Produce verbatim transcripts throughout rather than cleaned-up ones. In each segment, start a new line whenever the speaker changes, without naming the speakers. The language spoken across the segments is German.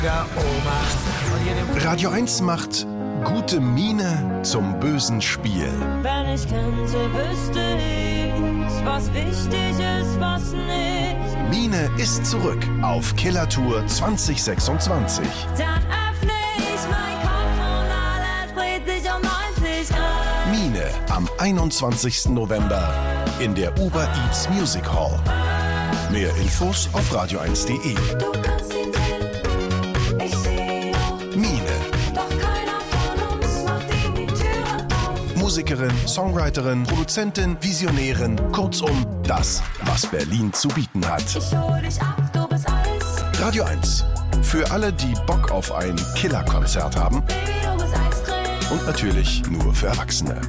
Radio eins macht gute Miene zum bösen Spiel.
Wenn ich könnte, wüsste ich, was wichtig ist, was nicht.
Miene ist zurück auf Killertour zwanzig sechsundzwanzig.
Dann öffne ich mein Kopf und alles dreht sich um neunzig Grad.
Miene am einundzwanzigsten November in der Uber Eats Music Hall. Mehr Infos auf radio eins punkt de.
Du kannst ihn sehen, ich sehe auch.
Miene.
Doch keiner von uns macht ihm die Türe auf.
Musikerin, Songwriterin, Produzentin, Visionärin, kurzum das, was Berlin zu bieten hat.
Ich hol dich ab, du bist alles.
Radio eins. Für alle, die Bock auf ein Killerkonzert haben.
Baby, du bist Eiscreme.
Und natürlich nur für Erwachsene.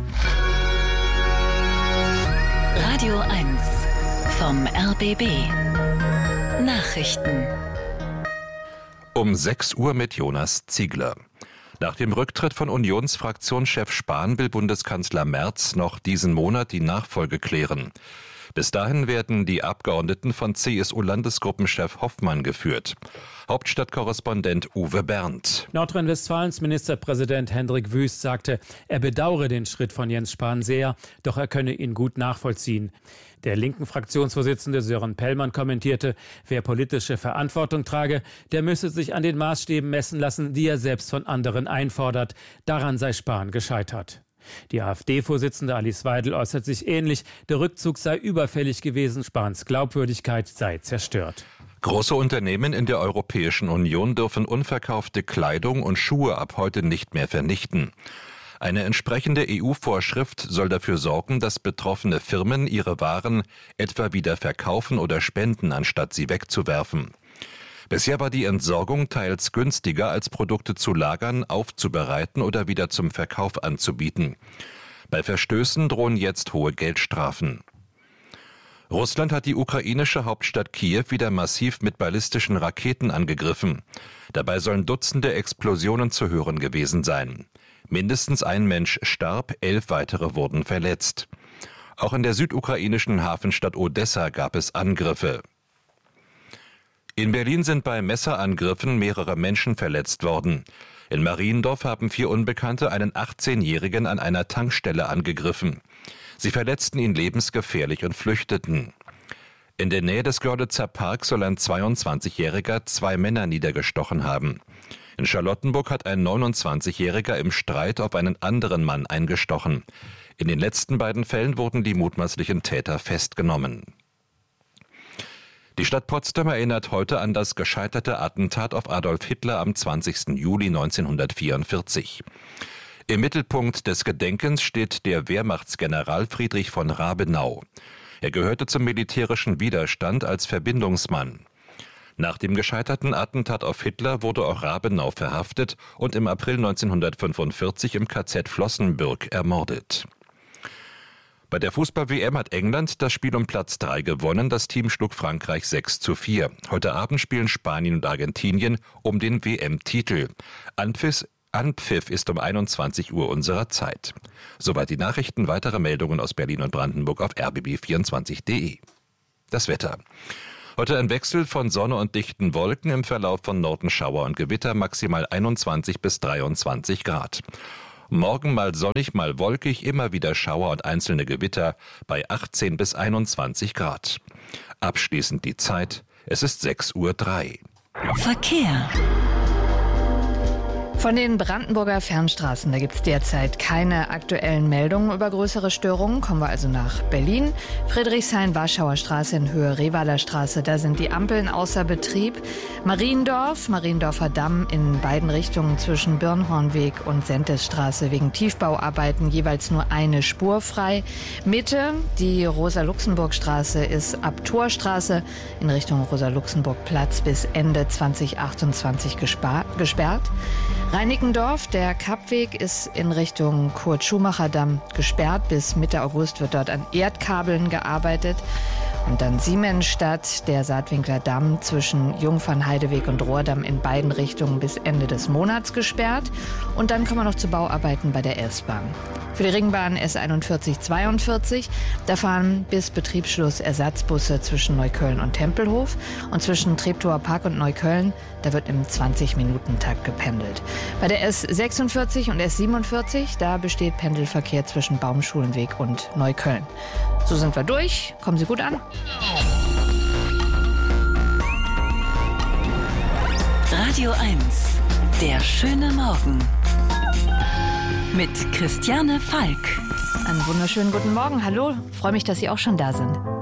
Radio eins vom R B B. Nachrichten.
Um sechs Uhr mit Jonas Ziegler. Nach dem Rücktritt von Unionsfraktionschef Spahn will Bundeskanzler Merz noch diesen Monat die Nachfolge klären. Bis dahin werden die Abgeordneten von C S U-Landesgruppenchef Hoffmann geführt. Hauptstadtkorrespondent Uwe Berndt.
Nordrhein-Westfalens Ministerpräsident Hendrik Wüst sagte, er bedauere den Schritt von Jens Spahn sehr, doch er könne ihn gut nachvollziehen. Der linken Fraktionsvorsitzende Sören Pellmann kommentierte, wer politische Verantwortung trage, der müsse sich an den Maßstäben messen lassen, die er selbst von anderen einfordert. Daran sei Spahn gescheitert. Die AfD-Vorsitzende Alice Weidel äußert sich ähnlich. Der Rückzug sei überfällig gewesen, Spahns Glaubwürdigkeit sei zerstört.
Große Unternehmen in der Europäischen Union dürfen unverkaufte Kleidung und Schuhe ab heute nicht mehr vernichten. Eine entsprechende E U-Vorschrift soll dafür sorgen, dass betroffene Firmen ihre Waren etwa wieder verkaufen oder spenden, anstatt sie wegzuwerfen. Bisher war die Entsorgung teils günstiger, als Produkte zu lagern, aufzubereiten oder wieder zum Verkauf anzubieten. Bei Verstößen drohen jetzt hohe Geldstrafen. Russland hat die ukrainische Hauptstadt Kiew wieder massiv mit ballistischen Raketen angegriffen. Dabei sollen Dutzende Explosionen zu hören gewesen sein. Mindestens ein Mensch starb, elf weitere wurden verletzt. Auch in der südukrainischen Hafenstadt Odessa gab es Angriffe. In Berlin sind bei Messerangriffen mehrere Menschen verletzt worden. In Mariendorf haben vier Unbekannte einen achtzehnjährigen an einer Tankstelle angegriffen. Sie verletzten ihn lebensgefährlich und flüchteten. In der Nähe des Görlitzer Parks soll ein zweiundzwanzigjähriger zwei Männer niedergestochen haben. In Charlottenburg hat ein neunundzwanzigjähriger im Streit auf einen anderen Mann eingestochen. In den letzten beiden Fällen wurden die mutmaßlichen Täter festgenommen. Die Stadt Potsdam erinnert heute an das gescheiterte Attentat auf Adolf Hitler am zwanzigsten Juli neunzehnhundertvierundvierzig. Im Mittelpunkt des Gedenkens steht der Wehrmachtsgeneral Friedrich von Rabenau. Er gehörte zum militärischen Widerstand als Verbindungsmann. Nach dem gescheiterten Attentat auf Hitler wurde auch Rabenau verhaftet und im April neunzehnhundertfünfundvierzig im K Z Flossenbürg ermordet. Bei der Fußball-W M hat England das Spiel um Platz drei gewonnen. Das Team schlug Frankreich sechs zu vier. Heute Abend spielen Spanien und Argentinien um den W M-Titel. Anpfiff, Anpfiff ist um einundzwanzig Uhr unserer Zeit. Soweit die Nachrichten. Weitere Meldungen aus Berlin und Brandenburg auf r b b vierundzwanzig punkt de. Das Wetter. Heute ein Wechsel von Sonne und dichten Wolken, im Verlauf von Norden Schauer und Gewitter, maximal einundzwanzig bis dreiundzwanzig Grad. Morgen mal sonnig, mal wolkig, immer wieder Schauer und einzelne Gewitter bei achtzehn bis einundzwanzig Grad. Abschließend die Zeit, es ist sechs Uhr drei.
Verkehr.
Von den Brandenburger Fernstraßen, da gibt es derzeit keine aktuellen Meldungen über größere Störungen. Kommen wir also nach Berlin. Friedrichshain-Warschauer Straße in Höhe Revaler Straße, da sind die Ampeln außer Betrieb. Mariendorf, Mariendorfer Damm in beiden Richtungen zwischen Birnhornweg und Sentesstraße wegen Tiefbauarbeiten jeweils nur eine Spur frei. Mitte, die Rosa-Luxemburg-Straße ist ab Torstraße in Richtung Rosa-Luxemburg-Platz bis Ende zwanzig achtundzwanzig gesperrt. Reinickendorf, der Kappweg ist in Richtung Kurt-Schumacher-Damm gesperrt. Bis Mitte August wird dort an Erdkabeln gearbeitet. Und dann Siemensstadt, der Saatwinkler Damm zwischen Jungfernheideweg und Rohrdamm in beiden Richtungen bis Ende des Monats gesperrt. Und dann kommen wir noch zu Bauarbeiten bei der S-Bahn. Für die Ringbahn S einundvierzig zweiundvierzig, da fahren bis Betriebsschluss Ersatzbusse zwischen Neukölln und Tempelhof. Und zwischen Treptower Park und Neukölln, da wird im zwanzig-Minuten-Takt gependelt. Bei der S sechsundvierzig und S siebenundvierzig, da besteht Pendelverkehr zwischen Baumschulenweg und Neukölln. So sind wir durch. Kommen Sie gut an.
Radio eins, der schöne Morgen. Mit Christiane Falk.
Einen wunderschönen guten Morgen. Hallo, freue mich, dass Sie auch schon da sind.